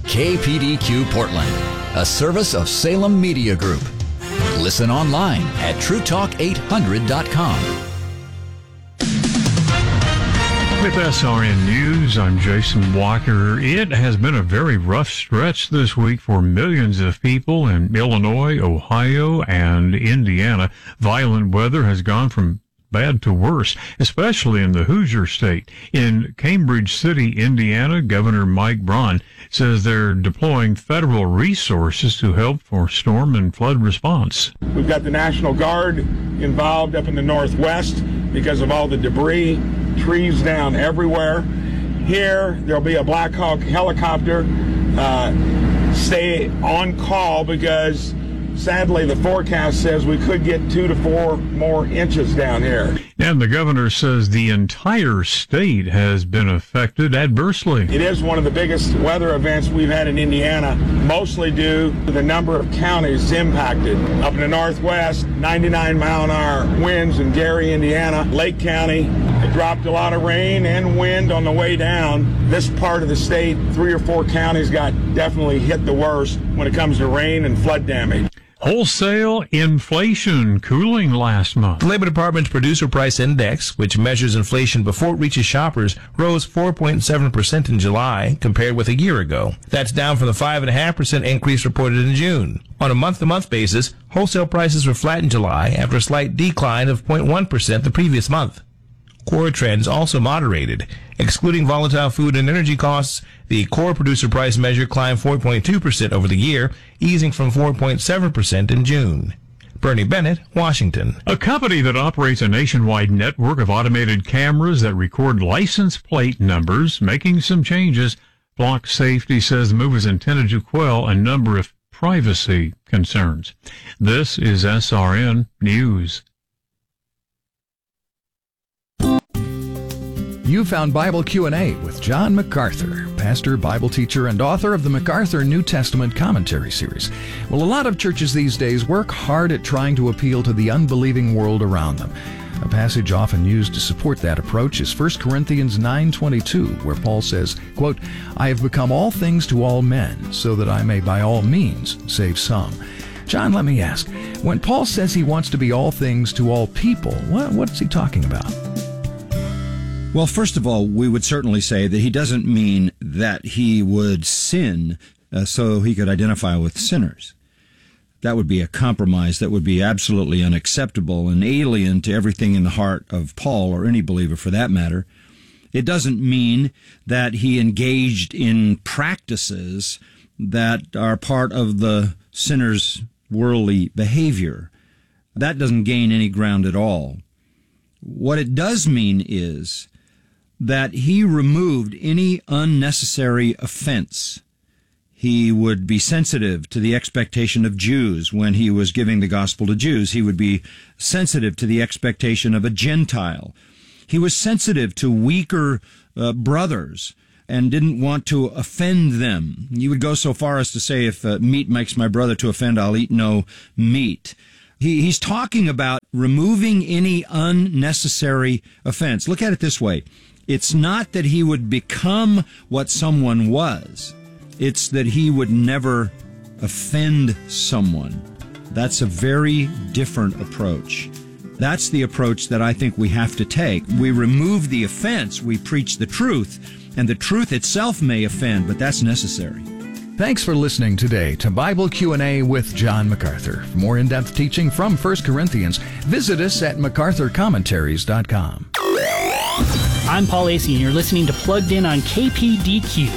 KPDQ Portland, a service of Salem Media Group. Listen online at TrueTalk800.com. With SRN News, I'm Jason Walker. It has been a very rough stretch this week for millions of people in Illinois, Ohio, and Indiana. Violent weather has gone from bad to worse, especially in the Hoosier State. In Cambridge City, Indiana, Governor Mike Braun says they're deploying federal resources to help for storm and flood response. We've got the National Guard involved up in the northwest because of all the debris, trees down everywhere. Here, there'll be a Black Hawk helicopter. Stay on call because sadly, the forecast says we could get 2 to 4 more inches down here. And the governor says the entire state has been affected adversely. It is one of the biggest weather events we've had in Indiana, mostly due to the number of counties impacted. Up in the northwest, 99-mile-an-hour winds in Gary, Indiana. Lake County, it dropped a lot of rain and wind on the way down. This part of the state, 3 or 4 counties got definitely hit the worst when it comes to rain and flood damage. Wholesale inflation cooling last month. The Labor Department's Producer Price Index, which measures inflation before it reaches shoppers, rose 4.7% in July compared with a year ago. That's down from the 5.5% increase reported in June. On a month-to-month basis, wholesale prices were flat in July after a slight decline of 0.1% the previous month. Core trends also moderated. Excluding volatile food and energy costs, the core producer price measure climbed 4.2% over the year, easing from 4.7% in June. Bernie Bennett, Washington. A company that operates a nationwide network of automated cameras that record license plate numbers, making some changes. Block Safety says the move is intended to quell a number of privacy concerns. This is SRN News. You found Bible Q&A with John MacArthur, pastor, Bible teacher, and author of the MacArthur New Testament Commentary Series. Well, a lot of churches these days work hard at trying to appeal to the unbelieving world around them. A passage often used to support that approach is 1 Corinthians 9:22, where Paul says, quote, "I have become all things to all men, so that I may by all means save some." John, let me ask, when Paul says he wants to be all things to all people, what's he talking about? Well, first of all, we would certainly say that he doesn't mean that he would sin so he could identify with sinners. That would be a compromise that would be absolutely unacceptable and alien to everything in the heart of Paul, or any believer for that matter. It doesn't mean that he engaged in practices that are part of the sinner's worldly behavior. That doesn't gain any ground at all. What it does mean is that he removed any unnecessary offense. He would be sensitive to the expectation of Jews when he was giving the gospel to Jews. He would be sensitive to the expectation of a Gentile. He was sensitive to weaker brothers and didn't want to offend them. He would go so far as to say, if meat makes my brother to offend, I'll eat no meat. He's talking about removing any unnecessary offense. Look at it this way. It's not that he would become what someone was. It's that he would never offend someone. That's a very different approach. That's the approach that I think we have to take. We remove the offense, we preach the truth, and the truth itself may offend, but that's necessary. Thanks for listening today to Bible Q&A with John MacArthur. For more in-depth teaching from 1 Corinthians, visit us at MacArthurCommentaries.com. I'm Paul Acey, and you're listening to Plugged In on KPDQ.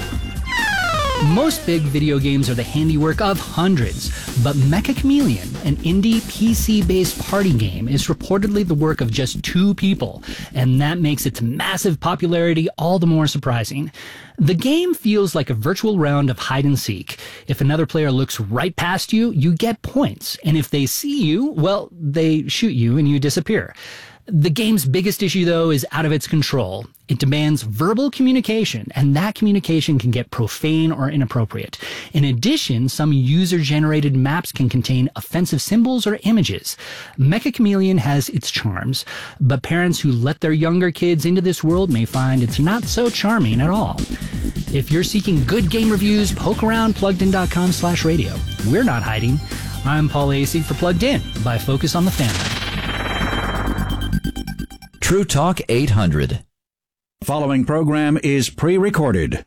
Most big video games are the handiwork of hundreds, but Mecha Chameleon, an indie PC-based party game, is reportedly the work of just 2 people, and that makes its massive popularity all the more surprising. The game feels like a virtual round of hide and seek. If another player looks right past you, you get points, and if they see you, well, they shoot you and you disappear. The game's biggest issue, though, is out of its control. It demands verbal communication, and that communication can get profane or inappropriate. In addition, some user-generated maps can contain offensive symbols or images. Mecha Chameleon has its charms, but parents who let their younger kids into this world may find it's not so charming at all. If you're seeking good game reviews, poke around PluggedIn.com/radio. We're not hiding. I'm Paul Asay for Plugged In by Focus on the Family. True Talk 800. Following program is pre-recorded.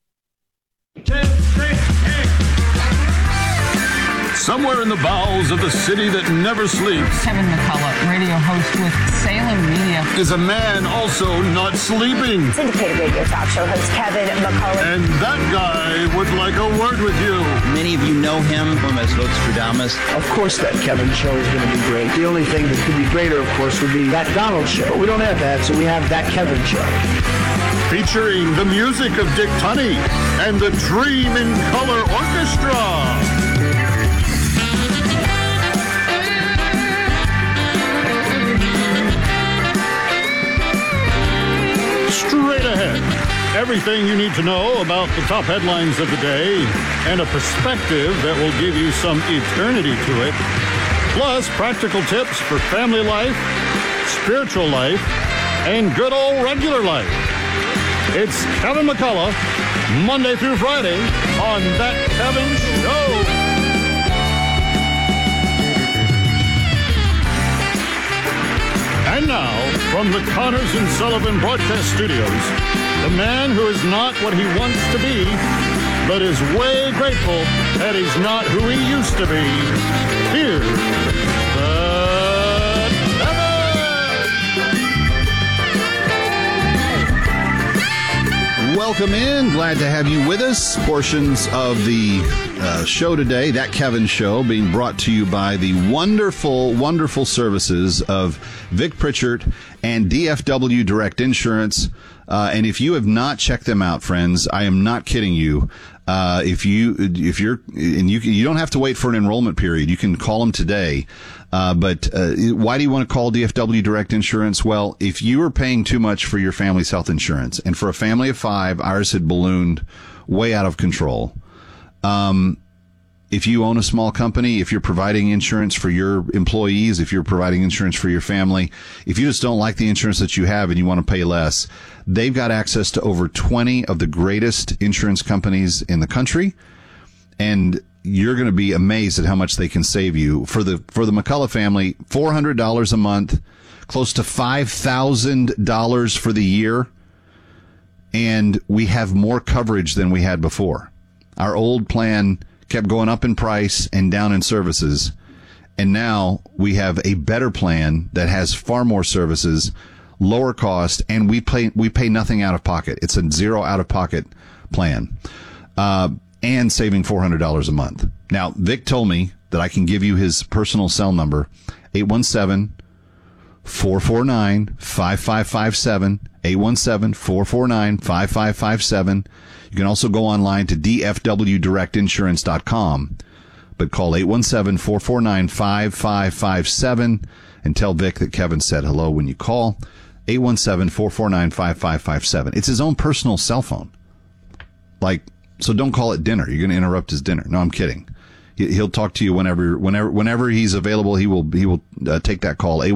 Somewhere in the bowels of the city that never sleeps, Kevin McCullough, radio host with Salem Media, is a man also not sleeping. Syndicated radio talk show host Kevin McCullough. And that guy would like a word with you. Many of you know him from as Nostradamus. Of course that Kevin show is going to be great. The only thing that could be greater, of course, would be that Donald show. But we don't have that, so we have that Kevin show. Featuring the music of Dick Tunney and the Dream in Color Orchestra. Straight ahead. Everything you need to know about the top headlines of the day and a perspective that will give you some eternity to it. Plus, practical tips for family life, spiritual life, and good old regular life. It's Kevin McCullough, Monday through Friday on That Kevin Show. And now, from the Connors and Sullivan Broadcast Studios, the man who is not what he wants to be, but is way grateful that he's not who he used to be. Here's Kevin! Welcome in. Glad to have you with us. Portions of the show today, That Kevin Show, being brought to you by the wonderful, wonderful services of Vic Pritchard and DFW Direct Insurance. And if you have not checked them out, friends, I am not kidding you. You don't have to wait for an enrollment period. You can call them today. But why do you want to call DFW Direct Insurance? Well, if you are paying too much for your family's health insurance, and for a family of 5, ours had ballooned way out of control. If you own a small company, if you're providing insurance for your employees, if you're providing insurance for your family, if you just don't like the insurance that you have and you want to pay less, they've got access to over 20 of the greatest insurance companies in the country. And you're going to be amazed at how much they can save you. For the McCullough family, $400 a month, close to $5,000 for the year. And we have more coverage than we had before. Our old plan kept going up in price and down in services. And now we have a better plan that has far more services, lower cost, and we pay nothing out of pocket. It's a zero out of pocket plan. And saving $400 a month. Now, Vic told me that I can give you his personal cell number, 817-449-5557, 817-449-5557. You can also go online to dfwdirectinsurance.com, but call 817-449-5557 and tell Vic that Kevin said hello when you call. 817-449-5557. It's his own personal cell phone. So don't call it dinner. You're going to interrupt his dinner. No, I'm kidding. He'll talk to you whenever he's available. He will take that call.